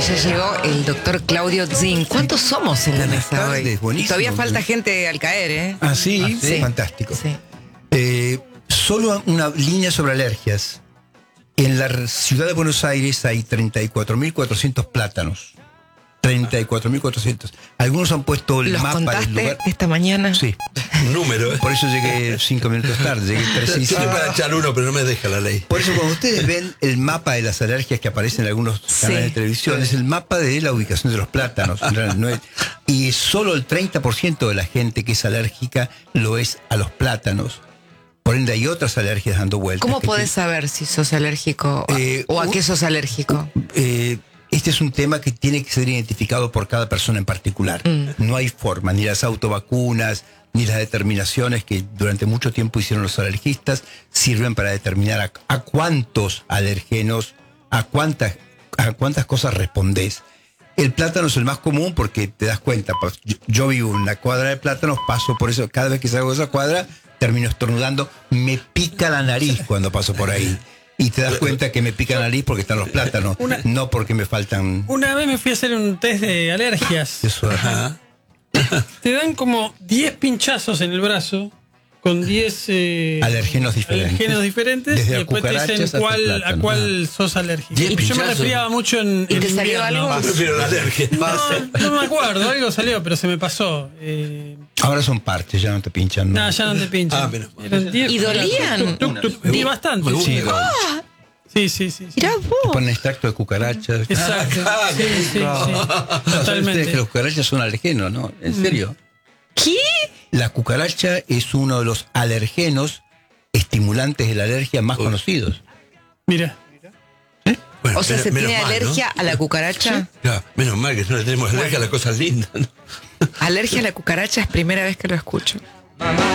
ya llegó el doctor Claudio Zin. ¿Cuántos somos en la Buenas mesa tardes, hoy? buenísimo. Todavía falta gente al caer, ¿eh? Ah, sí, Sí. fantástico. Sí. Solo una línea sobre alergias. En la ciudad de Buenos Aires hay 34.400 plátanos. 34.400. Algunos han puesto el ¿Los mapa del contaste lugar. esta mañana? Sí. Un número, ¿eh? Por eso llegué 5 minutos tarde, llegué 13 y Estoy 5. para echar uno, pero no me deja la ley. Por eso cuando ustedes ven el mapa de las alergias que aparecen en algunos canales de televisión, es el mapa de la ubicación de los plátanos. Y solo el 30% de la gente que es alérgica lo es a los plátanos. Por ende hay otras alergias dando vueltas. ¿Cómo podés saber si sos alérgico o a qué sos alérgico? Este es un tema que tiene que ser identificado por cada persona en particular. No hay forma, ni las autovacunas, ni las determinaciones que durante mucho tiempo hicieron los alergistas sirven para determinar a cuántos alergenos, a cuántas cosas respondés. El plátano es el más común porque te das cuenta. Yo vivo en una cuadra de plátanos, paso por eso, cada vez que salgo de esa cuadra termino estornudando, me pica la nariz cuando paso por ahí. Y te das cuenta que me pica la nariz porque están los plátanos, no porque me faltan. Una vez me fui a hacer un test de alergias. Eso, Ajá. Te dan como 10 pinchazos en el brazo con 10 alergenos diferentes. y Desde después te cucarachas dicen hasta a cuál sos alérgico. 10 Yo me pinchazos. resfriaba mucho en ¿Y te salió invierno. algo? Prefiero la alergia. No me acuerdo, algo salió, pero se me pasó. Ahora son parches, ya no te pinchan. No, ya no te pinchan. Ah, menos mal. Eran 10. ¿Y dolían? Y bastante. Sí, Sí. Mirá te vos. ponen extracto de cucarachas. Exacto. Sí. No, ¿saben ustedes Totalmente. que las cucarachas son alergenos, no? ¿En serio? ¿Qué? La cucaracha es uno de los alergenos estimulantes de la alergia más conocidos. Mira. Bueno, O sea, ¿se menos tiene mal, ¿no? alergia a la cucaracha? Claro, menos mal que no le tenemos alergia a las cosas lindas, ¿no? Alergia a la cucaracha es primera vez que lo escucho.